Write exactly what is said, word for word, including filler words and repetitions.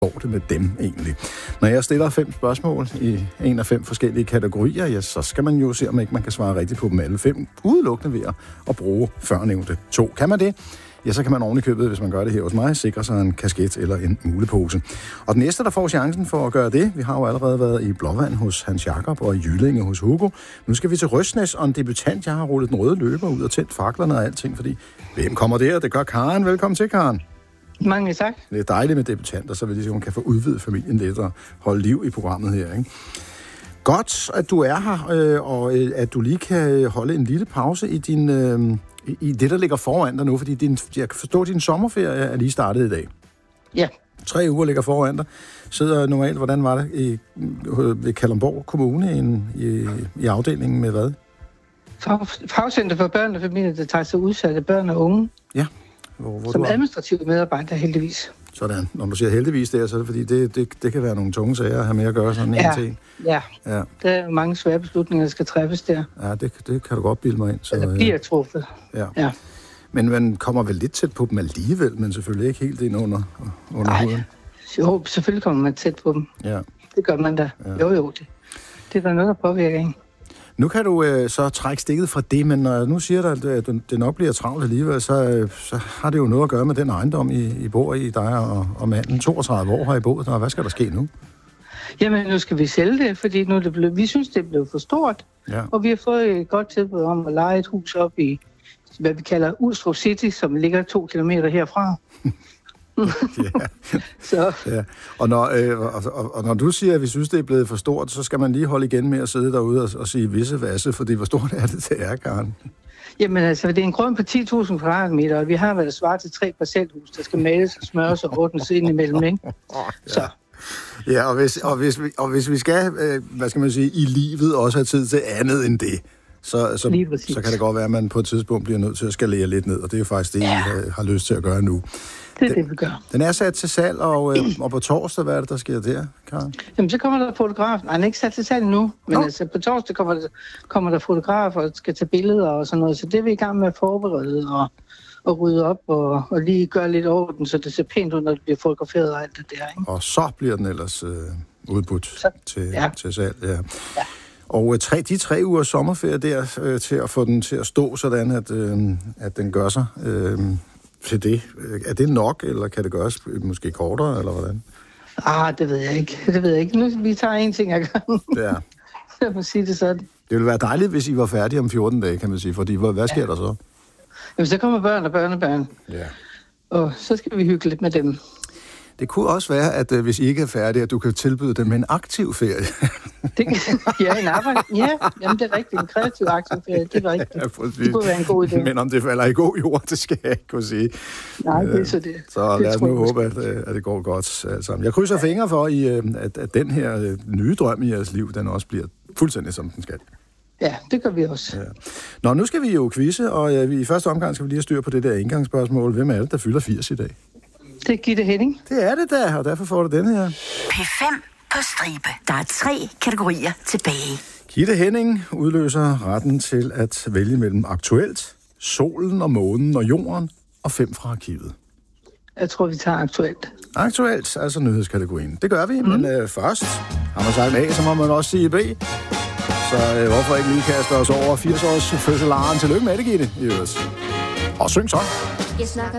går det med dem egentlig? Når jeg stiller fem spørgsmål i en af fem forskellige kategorier, ja, så skal man jo se, om ikke man kan svare rigtigt på dem alle fem, udelukkende ved at bruge førnævnte to. Kan man det? Ja, så kan man oven i købet, hvis man gør det her hos mig, sikre sig en kasket eller en mulepose. Og den næste, der får chancen for at gøre det, vi har jo allerede været i Blåvand hos Hans Jakob og i Jyllinge hos Hugo. Nu skal vi til Røsnæs, og en debutant, jeg har rullet den røde løber ud og tændt faklerne og alting, fordi hvem kommer der? Det gør Karen. Velkommen til, Karen. Mange tak. Det er dejligt med debutanter, så vi ligesom kan få udvidet familien lidt og holde liv i programmet her, ikke? Godt, at du er her, øh, og øh, at du lige kan holde en lille pause i din... Øh, i det, der ligger foran dig nu, fordi din, jeg kan forstå, at din sommerferie er lige startet i dag. Ja. Tre uger ligger foran dig. Sidder normalt, hvordan var det, i, ved Kalundborg Kommune i, i, i afdelingen med hvad? Fag, fagcenter for børn og familier, der tager sig udsatte børn og unge. Ja. Hvor, hvor som administrative medarbejdere, heldigvis. Sådan. Når du siger heldigvis der, så er det fordi, det, det, det kan være nogle tunge sager at have med at gøre sådan en ja. til. Ja, ja. Der er mange svære beslutninger, der skal træffes der. Ja, det, det kan du godt bilde mig ind. Så, der bliver truffet. Ja. ja. Men man kommer vel lidt tæt på dem alligevel, men selvfølgelig ikke helt ind under, under Ej. huden. Jo, selvfølgelig kommer man tæt på dem. Ja. Det gør man da. Ja. Jo, jo. Det, det er der noget, der påvirker en. Nu kan du øh, så trække stikket fra det, men når jeg nu siger dig, at det, det nok bliver travlt alligevel, så, øh, så har det jo noget at gøre med den ejendom, I, I bor i, dig og, og manden. toogtredive år har I boet der, og hvad skal der ske nu? Jamen, nu skal vi sælge det, fordi nu er det blevet, vi synes, det er blevet for stort. Ja. Og vi har fået et godt tilbud om at leje et hus op i, hvad vi kalder Ulstrup City, som ligger to kilometer herfra. ja. så. Ja. Og, når, øh, og, og, og når du siger, at vi synes, det er blevet for stort, så skal man lige holde igen med at sidde derude og, og sige visse vasse, fordi hvor stort er det til er, Karen? Jamen altså, det er en grund på ti tusind kvadratmeter, og vi har været svar til tre parcelhus, der skal males og smøres og ordnes ind imellem, ikke? Så. Ja, og hvis, og, hvis vi, og hvis vi skal, øh, hvad skal man sige, i livet også have tid til andet end det, så, så, så kan det godt være, at man på et tidspunkt bliver nødt til at skalere lidt ned, og det er jo faktisk det, ja. I har, har lyst til at gøre nu. Det er den, det, vi gør. Den er sat til salg, og, øh, og på torsdag, hvad er det, der sker der, Karen? Jamen, så kommer der fotograf. Nej, den er ikke sat til salg nu, men oh. altså, på torsdag kommer der, kommer der fotografer og skal tage billeder og sådan noget, så det er vi i gang med at forberede og, og rydde op og, og lige gøre lidt orden, så det ser pænt ud, når det bliver fotograferet og alt det der, ikke? Og så bliver den ellers øh, udbudt så, til, ja. til salg, ja. ja. Og tre, de tre uger sommerferie der, øh, til at få den til at stå sådan, at, øh, at den gør sig øh, til det. Er det nok, eller kan det gøres måske kortere, eller hvordan? Ah, det ved jeg ikke. Det ved jeg ikke. Nu, vi tager en ting ad gangen. Ja. Jeg må sige det sådan. Det ville være dejligt, hvis I var færdige om fjorten dage, kan man sige, fordi hvad sker ja. der så? Jamen, så kommer børn og børnebørn. Ja. Og så skal vi hygge lidt med dem. Det kunne også være, at øh, hvis I ikke er færdige, at du kan tilbyde dem en aktiv ferie. det kan, ja, en arbejde. Ja, jamen, det er rigtigt. En kreativ aktiv ferie, det er rigtigt. Ja, det kunne være en god idé. Men om det falder i god jord, det skal jeg ikke kunne sige. Nej, det er så det. Så det lad os nu håbe, at, at det går godt alt sammen. Jeg krydser ja. fingre for, at, at den her nye drøm i jeres liv, den også bliver fuldstændig som den skal. Ja, det gør vi også. Ja. Nå, nu skal vi jo quizze, og ja, i første omgang skal vi lige have styr på det der indgangsspørgsmål. Hvem er det, der fylder firs i dag? Det er Gitte Henning. Det er det da, og derfor får du den her. P fem på stribe. Der er tre kategorier tilbage. Gitte Henning udløser retten til at vælge mellem aktuelt, solen og månen og jorden, og fem fra arkivet. Jeg tror, vi tager aktuelt. Aktuelt, altså nyhedskategorien. Det gør vi, mm. men øh, først har man sagt A, så må man også sige B. Så øh, hvorfor ikke lige kaste os over firs års fødselaren? Tillykke med det, Gitte. Og syng så. Jeg snakker